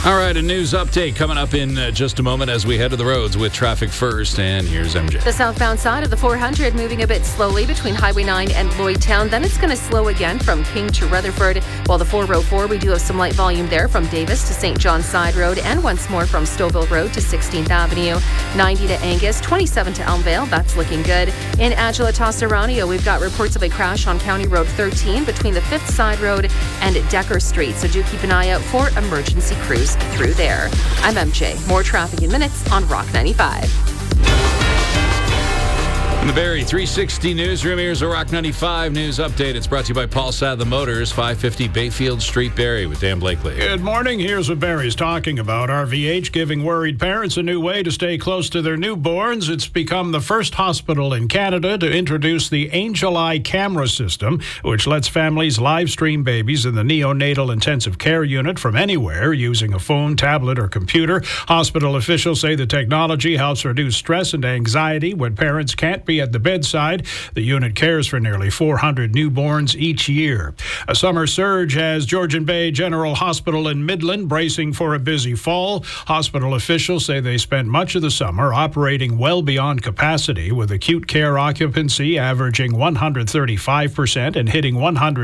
All right, a news update coming up in just a moment as we head to the roads with traffic first. And here's MJ. The southbound side of the 400 moving a bit slowly between Highway 9 and Lloydtown. Then it's going to slow again from King to Rutherford. While the 404, we do have some light volume there from Davis to St. John's Side Road and once more from Stouffville Road to 16th Avenue. 90 to Angus, 27 to Elmvale. That's looking good. In Agila Tosserano, we've got reports of a crash on County Road 13 between the 5th Side Road and Decker Street. So do keep an eye out for emergency crews through there. I'm MJ. More traffic in minutes on Rock 95. In the Barrie 360 newsroom, here's a Rock 95 news update. It's brought to you by Paul Sadler Motors, 550 Bayfield Street, Barrie, with Dan Blakely. Good morning. Here's what Barrie's talking about. RVH giving worried parents a new way to stay close to their newborns. It's become the first hospital in Canada to introduce the Angel Eye camera system, which lets families live stream babies in the neonatal intensive care unit from anywhere using a phone, tablet, or computer. Hospital officials say the technology helps reduce stress and anxiety when parents can't be at the bedside. The unit cares for nearly 400 newborns each year. A summer surge has Georgian Bay General Hospital in Midland bracing for a busy fall. Hospital officials say they spent much of the summer operating well beyond capacity, with acute care occupancy averaging 135% and hitting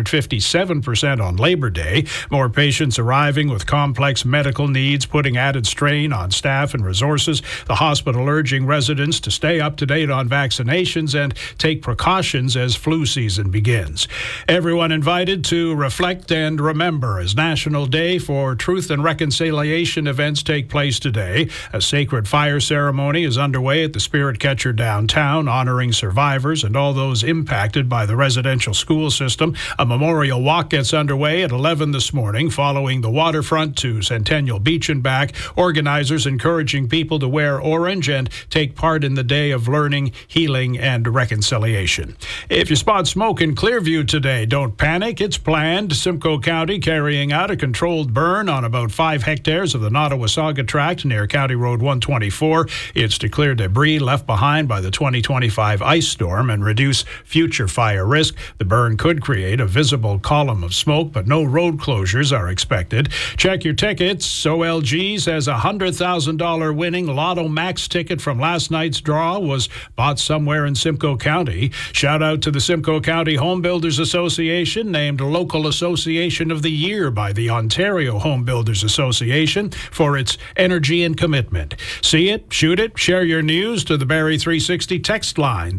157% on Labor Day. More patients arriving with complex medical needs, putting added strain on staff and resources. The hospital urging residents to stay up to date on vaccinations and take precautions as flu season begins. Everyone invited to reflect and remember as National Day for Truth and Reconciliation events take place today. A sacred fire ceremony is underway at the Spirit Catcher downtown, honoring survivors and all those impacted by the residential school system. A memorial walk gets underway at 11 this morning, following the waterfront to Centennial Beach and back. Organizers encouraging people to wear orange and take part in the day of learning, healing, and reconciliation. If you spot smoke in Clearview today, don't panic. It's planned. Simcoe County carrying out a controlled burn on about 5 hectares of the Nottawasaga tract near County Road 124. It's to clear debris left behind by the 2025 ice storm and reduce future fire risk. The burn could create a visible column of smoke, but no road closures are expected. Check your tickets. OLG says a $100,000 winning Lotto Max ticket from last night's draw was bought somewhere in Simcoe County. Shout out to the Simcoe County Home Builders Association, named Local Association of the Year by the Ontario Home Builders Association for its energy and commitment. See it, shoot it, share your news to the Barrie 360 text line,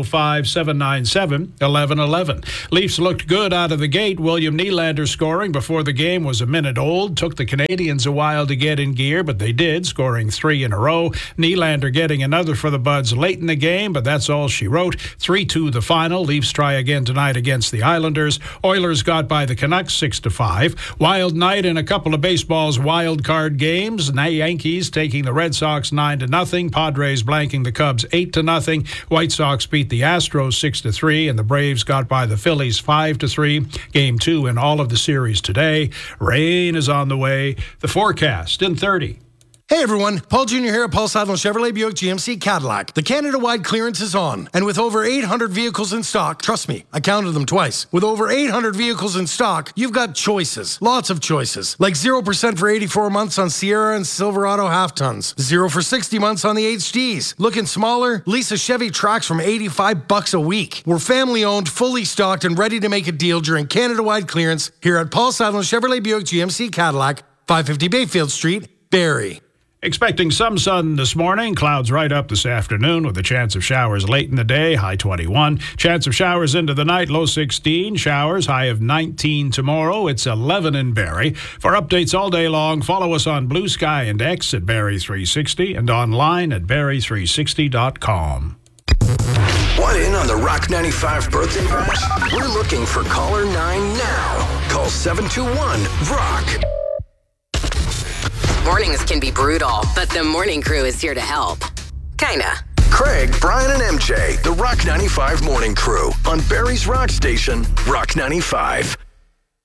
705-797-1111. Leafs looked good out of the gate. William Nylander scoring before the game was a minute old. Took the Canadians a while to get in gear, but they did, scoring 3 in a row. Nylander getting another for the Buds late in the game, but that's all she wrote. 3-2 the final. Leafs try again tonight against the Islanders. Oilers got by the Canucks 6-5. Wild night in a couple of baseball's wild card games. Yankees taking the Red Sox 9-0. Padres blanking the Cubs 8-0. White Sox beat the Astros 6-3, and the Braves got by the Phillies 5-3. Game 2 in all of the series today. Rain is on the way. The forecast in 30. Hey everyone, Paul Jr. here at Paul Sadler Chevrolet Buick GMC Cadillac. The Canada-wide clearance is on, and with over 800 vehicles in stock, trust me, I counted them twice. With over 800 vehicles in stock, you've got choices, lots of choices, like 0% for 84 months on Sierra and Silverado half-tons, 0 for 60 months on the HDs. Looking smaller? Lease a Chevy Trax from $85 a week. We're family-owned, fully stocked, and ready to make a deal during Canada-wide clearance here at Paul Sadler Chevrolet Buick GMC Cadillac, 550 Bayfield Street, Barrie. Expecting some sun this morning. Clouds right up this afternoon with a chance of showers late in the day, high 21. Chance of showers into the night, low 16. Showers, high of 19 tomorrow. It's 11 in Barrie. For updates all day long, follow us on Blue Sky and X at Barrie 360 and online at barrie360.com. Want in on the Rock 95 birthday bash? We're looking for caller 9 now. Call 721-ROCK. Mornings can be brutal, but the morning crew is here to help. Kinda. Craig, Brian, and MJ, the Rock 95 morning crew on Barrie's Rock Station, Rock 95.